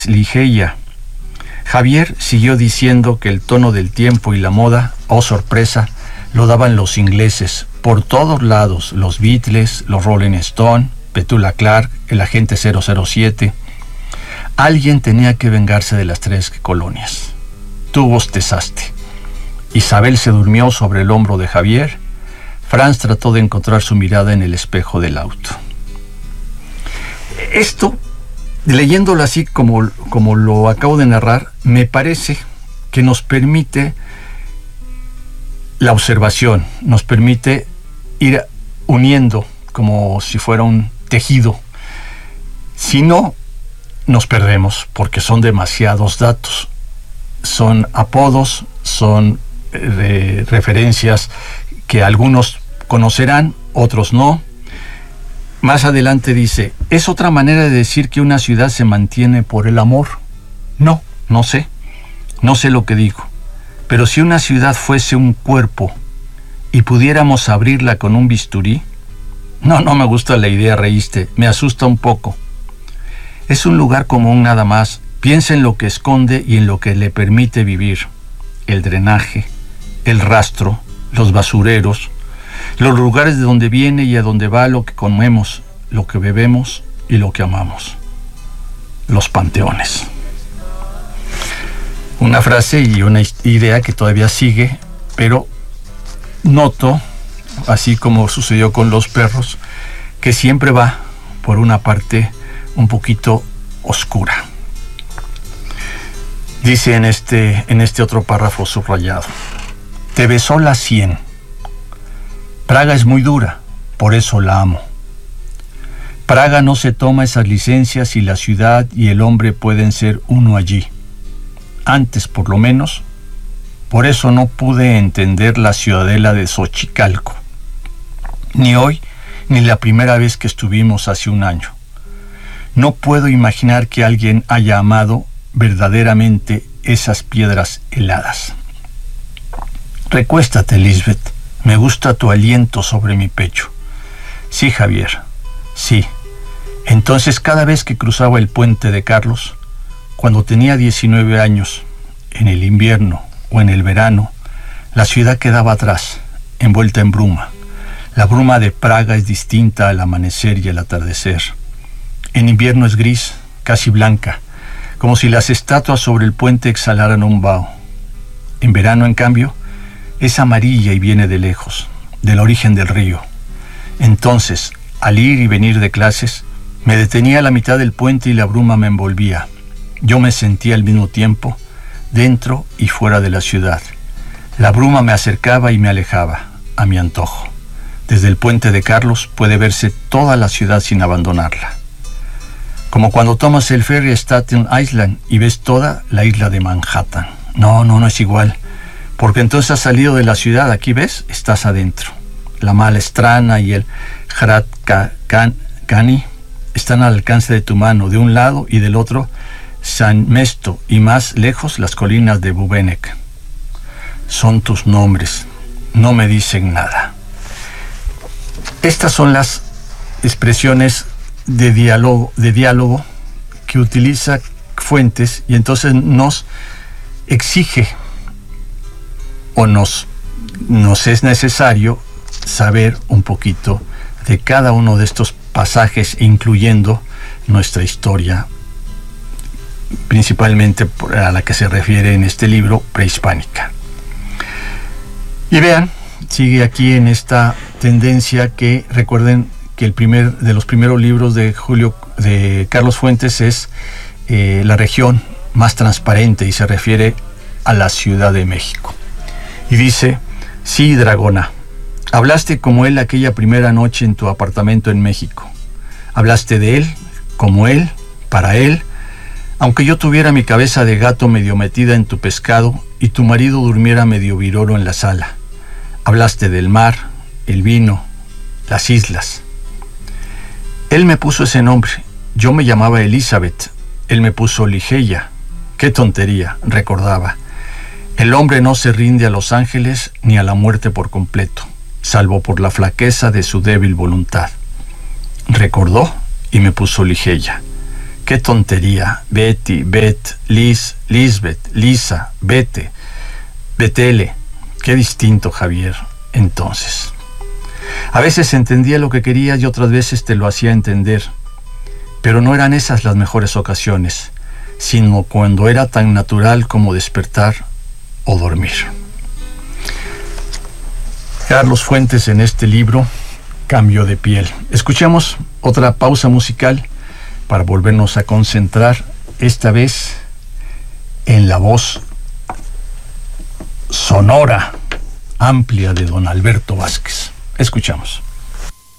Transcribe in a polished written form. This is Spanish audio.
Ligeia. Javier siguió diciendo que el tono del tiempo y la moda, oh sorpresa, lo daban los ingleses, por todos lados, los Beatles, los Rolling Stone, Petula Clark, el agente 007. Alguien tenía que vengarse de las 3 colonias. Tú bostezaste. Isabel se durmió sobre el hombro de Javier. Franz trató de encontrar su mirada en el espejo del auto. Esto, leyéndolo así como lo acabo de narrar, me parece que nos permite la observación, nos permite ir uniendo como si fuera un tejido. Si no, nos perdemos porque son demasiados datos. Son apodos, son referencias que algunos conocerán, otros no. Más adelante dice, ¿es otra manera de decir que una ciudad se mantiene por el amor? No sé lo que digo. Pero si una ciudad fuese un cuerpo y pudiéramos abrirla con un bisturí, no me gusta la idea, reíste, me asusta un poco. Es un lugar común nada más. Piensa en lo que esconde y en lo que le permite vivir. El drenaje, el rastro, los basureros, los lugares de donde viene y a donde va lo que comemos, lo que bebemos y lo que amamos. Los panteones. Una frase y una idea que todavía sigue, pero noto, así como sucedió con los perros, que siempre va por una parte un poquito oscura. Dice en este otro párrafo subrayado, te besó la 100. Praga es muy dura, por eso la amo. Praga no se toma esas licencias y la ciudad y el hombre pueden ser uno allí. Antes, por lo menos, por eso no pude entender la ciudadela de Xochicalco. Ni hoy, ni la primera vez que estuvimos hace un año. No puedo imaginar que alguien haya amado verdaderamente esas piedras heladas. Recuéstate, Lisbeth. Me gusta tu aliento sobre mi pecho. Sí, Javier, sí. Entonces, cada vez que cruzaba el puente de Carlos, cuando tenía 19 años, en el invierno o en el verano, la ciudad quedaba atrás, envuelta en bruma. La bruma de Praga es distinta al amanecer y al atardecer. En invierno es gris, casi blanca, como si las estatuas sobre el puente exhalaran un vaho. En verano, en cambio, es amarilla y viene de lejos, del origen del río. Entonces, al ir y venir de clases, me detenía a la mitad del puente y la bruma me envolvía. Yo me sentía al mismo tiempo dentro y fuera de la ciudad. La bruma me acercaba y me alejaba, a mi antojo. Desde el puente de Carlos puede verse toda la ciudad sin abandonarla. Como cuando tomas el ferry a Staten Island y ves toda la isla de Manhattan. No es igual, porque entonces has salido de la ciudad. Aquí ves, estás adentro. La Malestrana y el Hradčany están al alcance de tu mano, de un lado y del otro San Mesto y más lejos las colinas de Bubenek. Son tus nombres, no me dicen nada. Estas son las expresiones de diálogo que utiliza Fuentes y entonces nos exige o nos es necesario saber un poquito de cada uno de estos pasajes, incluyendo nuestra historia, principalmente a la que se refiere en este libro, prehispánica. Y vean, sigue aquí en esta tendencia que recuerden que de los primeros libros de Carlos Fuentes es la región más transparente y se refiere a la Ciudad de México. Y dice, sí, Dragona, hablaste como él aquella primera noche en tu apartamento en México. Hablaste de él, como él, para él, aunque yo tuviera mi cabeza de gato medio metida en tu pescado y tu marido durmiera medio virolo en la sala. Hablaste del mar, el vino, las islas. Él me puso ese nombre. Yo me llamaba Elizabeth. Él me puso Ligeia. Qué tontería, recordaba. El hombre no se rinde a los ángeles ni a la muerte por completo, salvo por la flaqueza de su débil voluntad. Recordó y me puso Ligeia. Qué tontería. Betty, Bet, Liz, Lisbeth, Lisa, Bete, Betele. Qué distinto, Javier, entonces. A veces entendía lo que quería y otras veces te lo hacía entender. Pero no eran esas las mejores ocasiones, sino cuando era tan natural como despertar o dormir. Carlos Fuentes en este libro, Cambio de piel. Escuchemos otra pausa musical para volvernos a concentrar, esta vez en la voz sonora, amplia de don Alberto Vázquez. Escuchamos.